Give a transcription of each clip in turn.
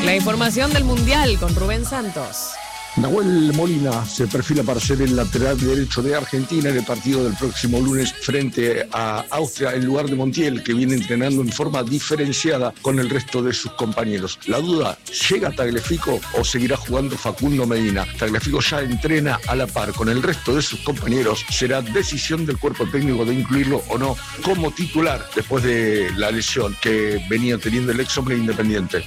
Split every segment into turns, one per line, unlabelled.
La información del Mundial con Rubén Santos.
Nahuel Molina se perfila para ser el lateral derecho de Argentina en el partido del próximo lunes frente a Austria en lugar de Montiel, que viene entrenando en forma diferenciada con el resto de sus compañeros. La duda, ¿llega Tagliafico o seguirá jugando Facundo Medina? Tagliafico ya entrena a la par con el resto de sus compañeros. Será decisión del cuerpo técnico de incluirlo o no como titular después de la lesión que venía teniendo el ex hombre Independiente.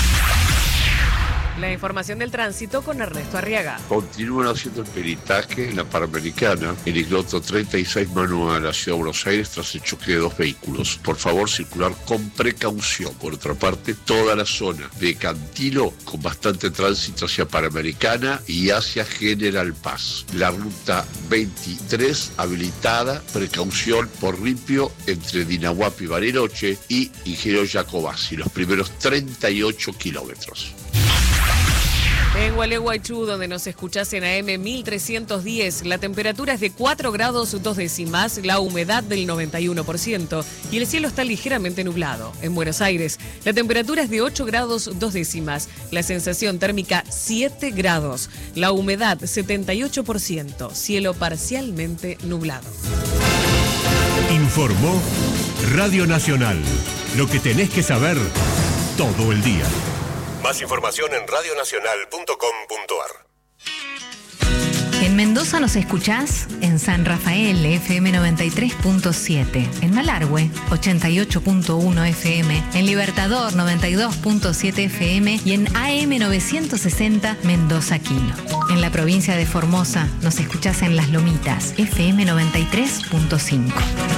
La información del tránsito con Ernesto Arriaga.
Continúan haciendo el peritaje en la Panamericana, en el kilómetro 36 mano a la Ciudad de Buenos Aires, tras el choque de dos vehículos. Por favor, circular con precaución. Por otra parte, toda la zona de Cantilo con bastante tránsito hacia Panamericana y hacia General Paz. La ruta 23 habilitada, precaución por ripio entre Dinahuapi y Bariloche y Ingeniero Jacobasi, los primeros 38 kilómetros.
En Gualeguaychú, donde nos escuchás en AM 1310, la temperatura es de 4 grados 2 décimas, la humedad del 91% y el cielo está ligeramente nublado. En Buenos Aires, la temperatura es de 8 grados 2 décimas, la sensación térmica 7 grados, la humedad 78%, cielo parcialmente nublado.
Informó Radio Nacional. Lo que tenés que saber todo el día. Más información en radionacional.com.ar.
En Mendoza nos escuchás en San Rafael, FM 93.7, en Malargüe, 88.1 FM, en Libertador, 92.7 FM y en AM 960 Mendoza Quino. En la provincia de Formosa nos escuchás en Las Lomitas, FM 93.5.